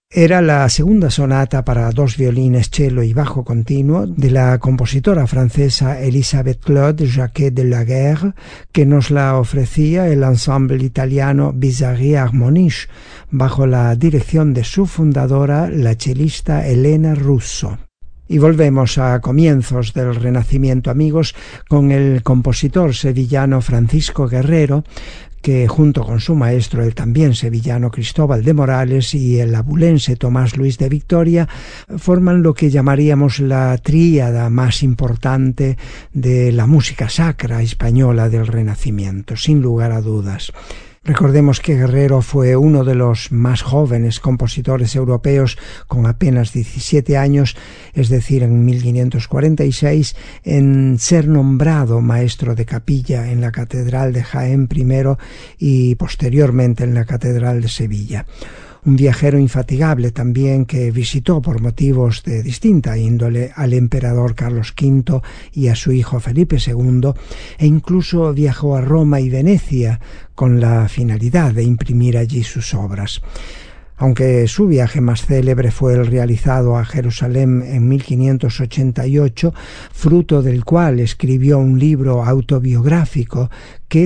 Era la segunda sonata para dos violines, cello y bajo continuo de la compositora francesa Elisabeth Claude Jacquet de Laguerre, que nos la ofrecía el ensemble italiano Bizarre Harmoniche, bajo la dirección de su fundadora, la chelista Elena Russo. Y volvemos a comienzos del Renacimiento, amigos, con el compositor sevillano Francisco Guerrero, que junto con su maestro, el también sevillano Cristóbal de Morales, y el abulense Tomás Luis de Victoria, forman lo que llamaríamos la tríada más importante de la música sacra española del Renacimiento, sin lugar a dudas. Recordemos que Guerrero fue uno de los más jóvenes compositores europeos, con apenas 17 años, es decir, en 1546, en ser nombrado maestro de capilla en la Catedral de Jaén primero y posteriormente en la Catedral de Sevilla. Un viajero infatigable también, que visitó por motivos de distinta índole al emperador Carlos V y a su hijo Felipe II, e incluso viajó a Roma y Venecia con la finalidad de imprimir allí sus obras. Aunque su viaje más célebre fue el realizado a Jerusalén en 1588, fruto del cual escribió un libro autobiográfico que